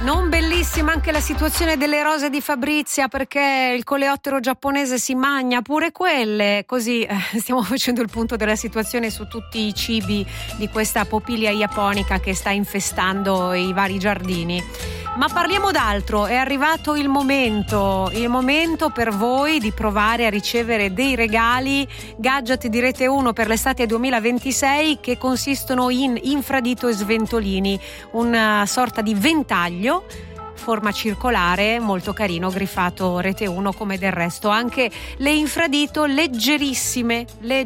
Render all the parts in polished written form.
Non bellissima anche la situazione delle rose di Fabrizia, perché il coleottero giapponese si magna pure quelle, così stiamo facendo il punto della situazione su tutti i cibi di questa popilia japonica che sta infestando i vari giardini. Ma parliamo d'altro, è arrivato il momento per voi di provare a ricevere dei regali gadget di Rete 1 per l'estate 2026 che consistono in infradito e sventolini, una sorta di ventaglio forma circolare molto carino, griffato Rete 1, come del resto anche le infradito leggerissime,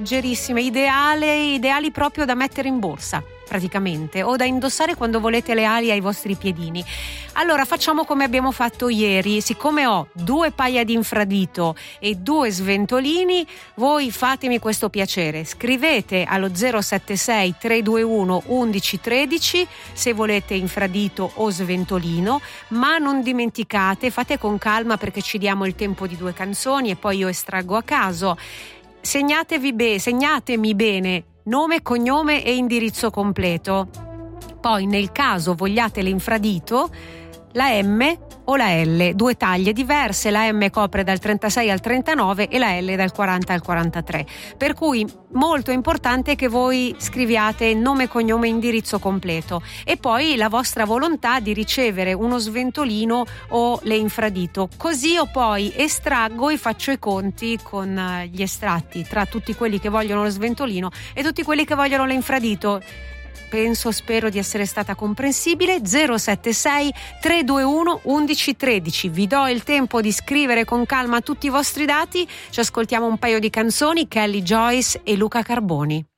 ideali proprio da mettere in borsa praticamente, o da indossare quando volete le ali ai vostri piedini. Allora facciamo come abbiamo fatto ieri: siccome ho 2 paia di infradito e 2 sventolini, voi fatemi questo piacere, scrivete allo 076 321 1113 se volete infradito o sventolino, ma non dimenticate, fate con calma perché ci diamo il tempo di 2 canzoni e poi io estraggo a caso. Segnatemi bene nome, cognome e indirizzo completo. Poi nel caso vogliate l'infradito, la M o la L, 2 taglie diverse, la M copre dal 36 al 39 e la L dal 40 al 43, per cui molto importante che voi scriviate nome, cognome e indirizzo completo e poi la vostra volontà di ricevere uno sventolino o le infradito, così io poi estraggo e faccio i conti con gli estratti tra tutti quelli che vogliono lo sventolino e tutti quelli che vogliono le infradito. Spero di essere stata comprensibile. 076 321 1113. Vi do il tempo di scrivere con calma tutti i vostri dati. Ci ascoltiamo un paio di canzoni, Kelly Joyce e Luca Carboni.